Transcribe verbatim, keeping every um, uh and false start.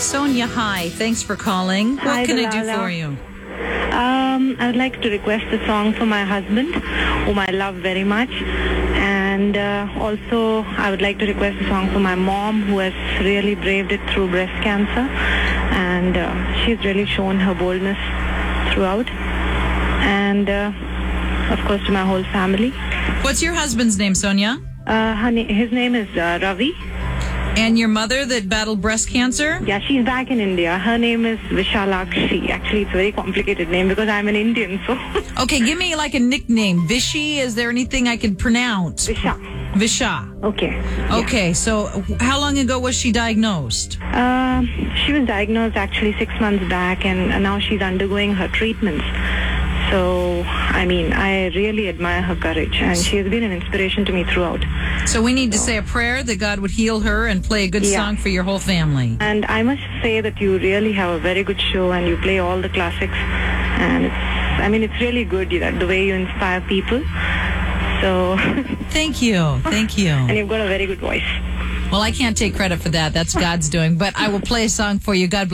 Sonia, hi. Thanks for calling. What Hi, can I do Delilah. for you? Um, I would like to request a song for my husband, whom I love very much. And uh, also, I would like to request a song for my mom, who has really braved it through breast cancer. And uh, she's really shown her boldness throughout. And, uh, of course, to my whole family. What's your husband's name, Sonia? Uh, her na- his name is uh, Ravi. And your mother that battled breast cancer? Yeah, she's back in India. Her name is Vishalakshi. Actually, it's a very complicated name because I'm an Indian, so... Okay, give me like a nickname. Vishy, is there anything I can pronounce? Visha. Visha. Okay. Yeah. Okay, so how long ago was she diagnosed? Uh, she was diagnosed actually six months back, and uh, now she's undergoing her treatments. So, I mean, I really admire her courage, and she has been an inspiration to me throughout. So we need to say a prayer that God would heal her and play a good Yeah. song for your whole family. And I must say that you really have a very good show, and you play all the classics. And it's, I mean, it's really good, you know, the way you inspire people. So, Thank you. Thank you. and you've got a very good voice. Well, I can't take credit for that. That's God's doing. But I will play a song for you. God bless.